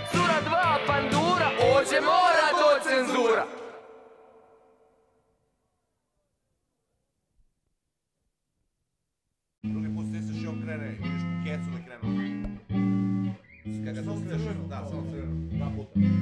Cura 2 pandura, ovdje mora do cenzura. Drugi put se istiš i on krene, vidiš ku kecu da krenu. Kada se krenu, da, samo se krenu, 2 puta.